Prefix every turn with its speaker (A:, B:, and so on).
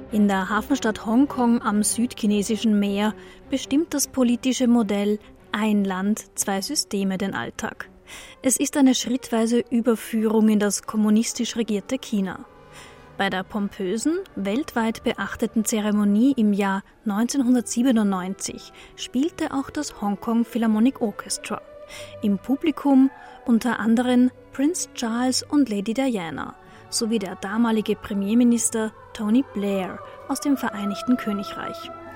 A: In der Hafenstadt Hongkong am südchinesischen Meer bestimmt das politische Modell Ein Land, zwei Systeme den Alltag. Es ist eine schrittweise Überführung in das kommunistisch regierte China. Bei der pompösen, weltweit beachteten Zeremonie im Jahr 1997 spielte auch das Hongkong Philharmonic Orchestra. Im Publikum unter anderem Prince Charles und Lady Diana sowie der damalige Premierminister Tony Blair aus dem Vereinigten Königreich.